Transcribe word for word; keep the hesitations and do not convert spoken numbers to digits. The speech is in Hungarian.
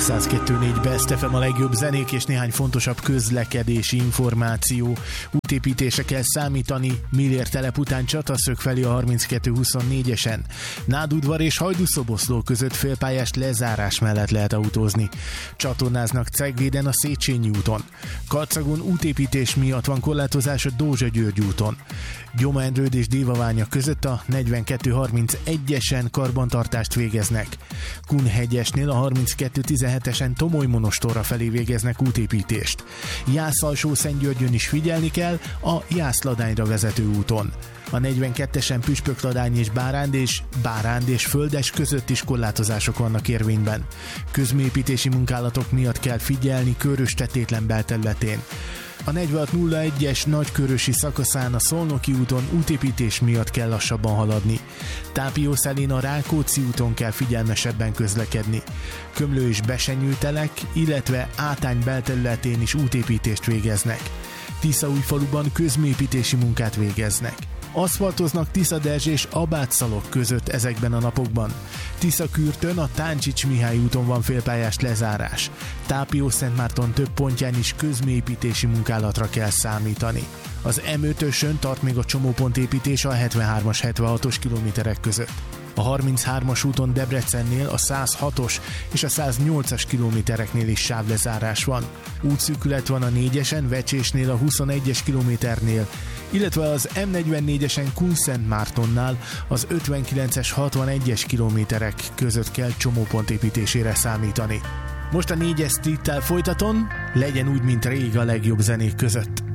száz kettő pont négy Best ef em, a legjobb zenék és néhány fontosabb közlekedési információ. Útépítésre kell számítani Millért telep után Csataszög felé a harminckettő huszonnégyesen. Nádudvar és Hajdúszoboszló között félpályás lezárás mellett lehet autózni. Csatornáznak Cegvéden a Széchenyi úton. Karcagon útépítés miatt van korlátozás a Dózsa-György úton. Gyoma-Endrőd és Dévaványa között a negyvenkettő harmincegyesen karbantartást végeznek. Kunhegyesnél a harminckettő tizenhetesen Tomoly-Monostorra felé végeznek útépítést. Jász-Alsó-Szentgyörgyön is figyelni kell a Jász-Ladányra vezető úton. A negyvenkettesen Püspökladány és Báránd és Báránd és Földes között is korlátozások vannak érvényben. Közműépítési munkálatok miatt kell figyelni Körös-Tetétlen belterületén. A negyvenhat nulla egyes nagykörösi szakaszán a Szolnoki úton útépítés miatt kell lassabban haladni. Tápiószelén a Rákóczi úton kell figyelmesebben közlekedni. Komló és Besenyőtelek, illetve Átány belterületén is útépítést végeznek. Tiszaújfaluban közműépítési munkát végeznek. Aszfaltoznak Tiszadezs és Abátszalok között ezekben a napokban. Tiszakürtön a Táncsics Mihály úton van félpályás lezárás. Tápió-Szentmárton több pontján is közműépítési munkálatra kell számítani. Az em ötösön tart még a csomópontépítés a hetvenhármas hetvenhatos kilométerek között. A harminchármas úton Debrecennél a százhatos és a száznyolcas kilométereknél is sávlezárás van. Útszűkület van a négyesen Vecsésnél a huszonegyes kilométernél, illetve az em negyvennégyesen Kunszentmártonnál az ötvenkilences hatvanegyes kilométerek között kell csomópont építésére számítani. Most a négyes streettel folytatom, legyen úgy, mint rég a legjobb zenék között.